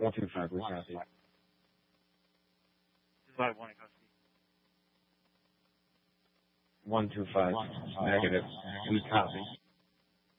125, we copy. This is what I want to go see. 125, negative, we copy.